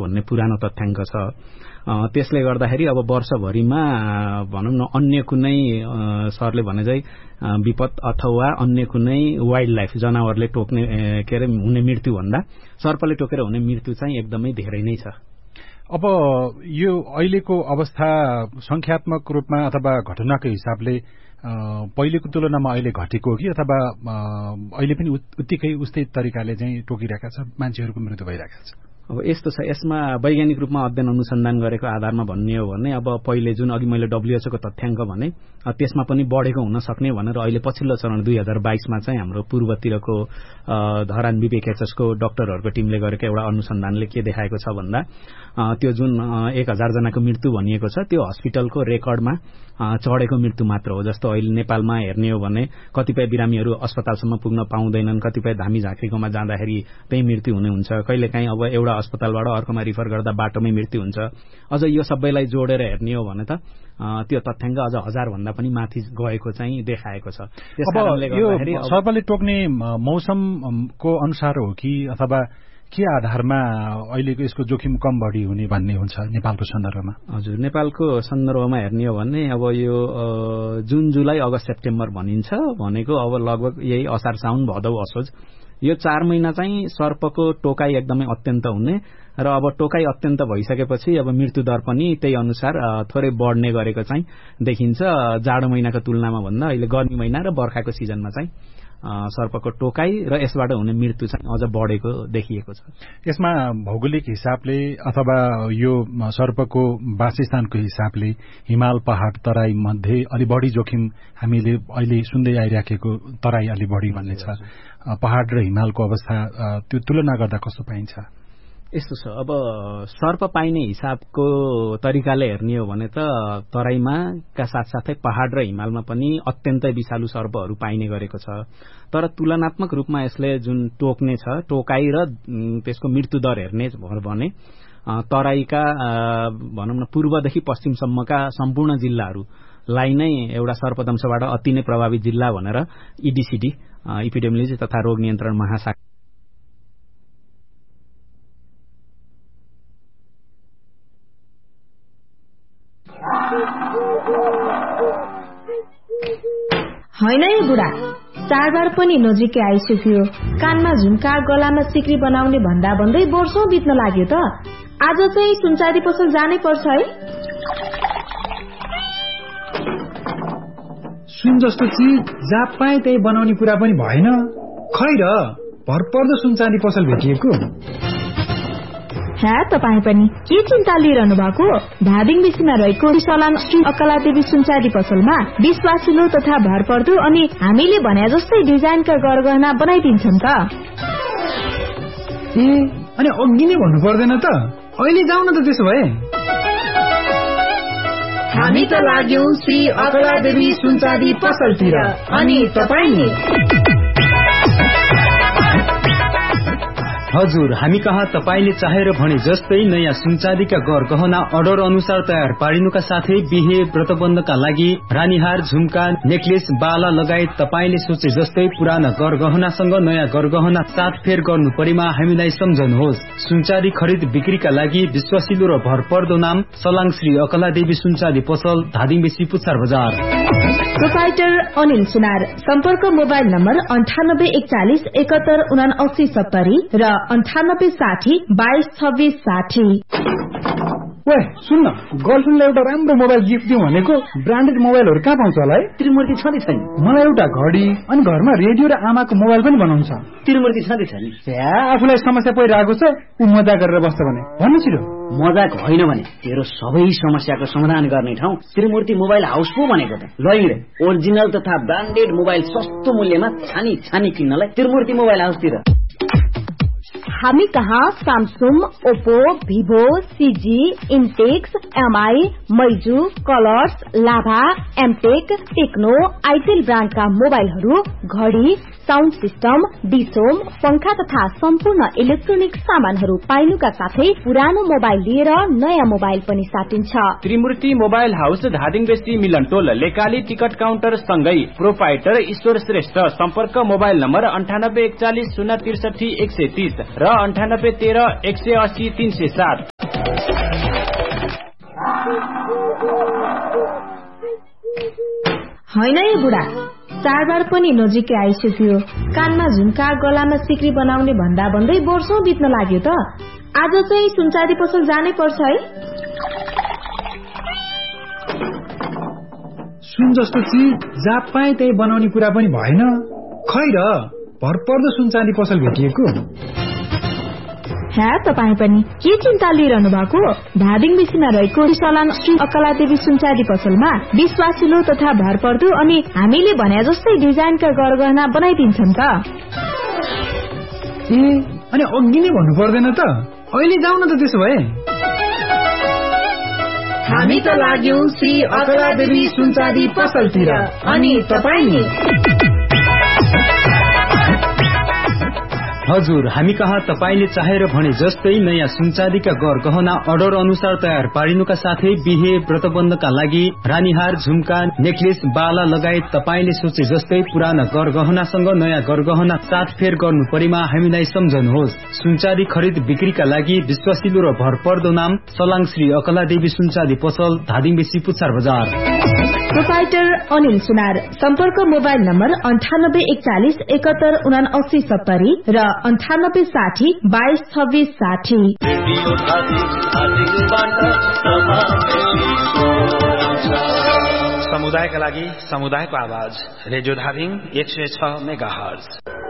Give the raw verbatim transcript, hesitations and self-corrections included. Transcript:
भन्ने पुरानो तथ्याङ्क छ। त्यसले गर्दाखेरि अब वर्षभरिमा भनौँ न अन्य कुनै सरले भने चाहिँ विपद अथवा अन्य कुनै वाइल्ड लाइफ जनावरले टोक्ने के अरे हुने मृत्यु भन्दा सर्पले टोकेर हुने मृत्यु चाहिँ एकदमै धेरै नै छ। अब यो अहिलेको अवस्था संख्यात्मक रूपमा अथवा घटनाको हिसाबले पहिलेको तुलनामा अहिले घटेको हो कि अथवा अहिले पनि उत्तिकै उस्तै तरिकाले चाहिँ टोकिरहेका छ, मान्छेहरूको मृत्यु भइरहेका छ? अब यस्तो छ, यसमा वैज्ञानिक रूपमा अध्ययन अनुसन्धान गरेको आधारमा भन्ने हो भने अब पहिले जुन अघि मैले डब्ल्युएचओ को तथ्याङ्क भने त्यसमा पनि बढेको हुन सक्ने भनेर अहिले पछिल्लो चरण दुई हजार बाइसमा चाहिँ हाम्रो पूर्वतिरको धरान बिबेकेएचएसको डाक्टरहरूको टिमले गरेको एउटा अनुसन्धानले के देखाएको छ भन्दा त्यो जुन एक हजार जनाको मृत्यु भनिएको छ त्यो हस्पिटलको रेकर्डमा चढेको मृत्यु मात्र हो। जस्तो अहिले नेपालमा हेर्ने हो भने कतिपय बिरामीहरू अस्पतालसम्म पुग्न पाउँदैनन्, कतिपय धामी झाँक्रीकोमा जाँदाखेरि त्यही मृत्यु हुने हुन्छ, कहिलेकाहीँ अब एउटा अस्पतालबाट अर्कोमा रिफर गर्दा बाटोमै मृत्यु हुन्छ। अझ यो सबैलाई जोडेर हेर्ने हो भने त त्यो तथ्याङ्क अझ हजार भन्दा पनि माथि गएको चाहिँ देखाएको छ। त्यसकारणले गर्दाखेरि सर्पले टोक्ने मौसमको अनुसार हो कि अथवा के आधारमा अहिलेको यसको जोखिम कम बढी हुने भन्ने हुन्छ नेपालको सन्दर्भमा? हजुर, नेपालको सन्दर्भमा हेर्ने हो भने अब यो जुन जुलाई अगस्त सेप्टेम्बर भनिन्छ भनेको अब लगभग यही असार साउन भदौ असोज यो चार महिना चाहिँ सर्पको टोकाई एकदमै अत्यन्त हुने र अब टोकाई अत्यन्त भइसकेपछि अब मृत्यु दर पनि त्यही अनुसार थोरै बढ्ने गरेको चाहिँ देखिन्छ। जाडो महिनाको तुलनामा भन्दा अहिले गर्मी महिना र बर्खाको सिजनमा चाहिँ सर्पको टोकाई र यसबाट हुने मृत्यु चाहिँ अझ बढेको देखिएको छ। यसमा भौगोलिक हिसाबले अथवा यो सर्पको वासस्थानको हिसाबले हिमाल पहाड तराई मध्ये अलि बढी जोखिम हामीले अहिले सुन्दै आइराखेको तराई अलि बढी भन्ने छ। पहाड र हिमालको अवस्था त्यो तुलना गर्दा कस्तो पाइन्छ? यस्तो छ, अब सर्प पाइने हिसाबको तरिकाले हेर्ने हो भने त तराईमा का साथसाथै पहाड र हिमालमा पनि अत्यन्तै विषालु सर्पहरू पाइने गरेको छ। तर तुलनात्मक रूपमा यसले जुन टोक्ने छ टोकाई र त्यसको मृत्यु दर हेर्ने भने तराईका भनौँ न पूर्वदेखि पश्चिमसम्मका सम्पूर्ण जिल्लाहरूलाई नै एउटा सर्पदंशबाट अति नै प्रभावित जिल्ला भनेर इडिसिडी इपिडेमियोलोजी तथा रोग नियन्त्रण महाशाखा होइन है बुढा, चाडबाड पनि नजिकै आइसक्यो। कानमा झुम्का गलामा सिक्री बनाउने भन्दा भन्दै वर्षौं बित्न लाग्यो त। आज चाहिँ सुनचाँदी पसल जानै पर्छ है। सुन जस्तो चिज जहाँ पाए त्यही बनाउने कुरा पनि भएन। खै र भरपर्दो सुनचाँदी पसल भेटिएको। ह्या तपाईँ पनि के चिन्ता लिइरहनु भएको? धादिङ बेसीमा रहेको सलाम श्री अकलादेवी सुनचाँदी पसलमा विश्वासिलो तथा भरपर्दो अनि हामीले भने जस्तै डिजाइनका गरगहना बनाइदिन्छन् त। ए अनि अघि नै भन्नु पर्दैन त? अहिले जाउँ न त त्यसो भए। हामी त लाग्यौं श्री अकलादेवी सुनचाँदी पसलतिर, अनि तपाईँ? हजुर, हामी कहाँ तपाईले चाहेर भने जस्तै नयाँ सुनचाँदीका गरगहना अर्डर अनुसार तयार पारिनुका साथै बिहे व्रतबन्धका लागि रानीहार, झुम्का, नेकलेस, बाला लगायत तपाईले सोचे जस्तै पुराना गरगहनासँग नयाँ गरगहना साथफेर गर्नु परेमा हामीलाई सम्झनुहोस्। सुनचाँदी खरिद बिक्रीका लागि विश्वासिलो र भरपर्दो नाम सलाङ श्री अकलादेवी सुनचाँदी पसल, धादिङ बेसी, पुच्छार बजार। प्रोपाइटर अनिल सुनार। सम्पर्क मोबाइल नम्बर अन्ठानब्बे एकचालिस एकात्तर उना अस्सी सत्तरी र अन्ठानब्बे साठी बाइस छब्बीस साठी। वे सुन्न, गर्लफ्रेन्डलाई एउटा राम्रो मोबाइल गिफ्ट दिउँ भनेको ब्रान्डेड मोबाइलहरू कहाँ पाउँछ होला है? त्रिमूर्ति छँदै छैन। मलाई एउटा घडी अनि घरमा रेडियो र आमाको मोबाइल पनि बनाउँछ। त्रिमूर्ति छँदै छैन। आफूलाई समस्या परिरहेको छ, ऊ मजा गरेर बस्छ भने भन्नु छिरो। मजाक होइन भने तेरो सबै समस्याको समाधान गर्ने ठाउँ त्रिमूर्ति मोबाइल हाउस पो भनेको त। ल हिँड, ओरिजिनल तथा ब्रान्डेड मोबाइल सस्तो मूल्यमा छानी छानी किन्नलाई त्रिमूर्ति मोबाइल हाउसतिर। हामी कहाँ स्यामसुङ, ओप्पो, भिभो, सिजी, इन्टेक्स, एमआई, मैजू, कलर्स, लाभा, एमटेक, टेक्नो, आइटेल ब्रान्डका मोबाइलहरू, घडी, साउन्ड सिस्टम, डिसोम, पंखा तथा सम्पूर्ण इलेक्ट्रोनिक सामानहरू पाइनुका साथै पुरानो मोबाइल लिएर नयाँ मोबाइल पनि साटिन्छ। त्रिमूर्ति मोबाइल हाउस, धादिङ बेसी, मिलनटोल, लेकाली टिकट काउन्टर सँगै प्रोपाइटर ईश्वर श्रेष्ठ। सम्पर्क मोबाइल नम्बर अन्ठानब्बे एकचालिस शून्य त्रिसठी एक सय तीस र अन्ठानब्बे तेह्र एक सय अस्सी तीन सय सात। होइन है बुढा, चाडबाड पनि नजिकै आइसक्यो। कानमा झुम्का, गलामा सिक्री बनाउने भन्दा भन्दै वर्षौं बित्न लाग्यो त। आज चाहिँ सुनचाँदी पसल जानै पर्छ है। सुन जस्तो चिज जहाँ पाए त्यही बनाउने कुरा पनि भएन। खै र भरपर्दो सुनचाँदी पसल भेटिएको। ह्या तपाईँ पनि के चिन्ता लिइरहनु भएको? धादिङ बेसीमा रहेको सलाङ श्री अकलादेवी सुनचाँदी पसलमा विश्वासिलो तथा भरपर्दो अनि हामीले भने जस्तै डिजाइनका गरगहना बनाइदिन्छन् त। ए अनि अघि नै भन्नु पर्दैन त? अहिले जाउँ न त त्यसो भए। हामी त लाग्यौं श्री अकलादेवी सुनचाँदी पसलतिर, अनि तपाईँ नि? हजुर, हामी कहाँ तपाईले चाहेर भने जस्तै नयाँ सुनचाँदीका गरगहना अर्डर अनुसार तयार पारिनुका साथै बिहे व्रतबन्धका लागि रानीहार, झुम्का, नेक्लेस, बाला लगायत तपाईले सोचे जस्तै पुराना गरगहनासँग नयाँ गरगहना साथफेर गर्नु परेमा हामीलाई सम्झनुहोस्। सुनचाँदी खरिद बिक्रीका लागि विश्वासिलो र भरपर्दो नाम सलाङ श्री अकलादेवी सुनचाँदी पसल, धादिङ बेसी, पुच्छार बजार। प्रोपाइटर अनिल सुनार। सम्पर्क मोबाइल नम्बर अन्ठानब्बे एकचालिस एकहत्तर उना अस्सी सत्तरी र अन्ठानब्बे साठी बाइस छब्बीस साठी। समुदायका लागि समुदायको आवाज रेडियो धादिङ एक सय छ मेगा हर्ज।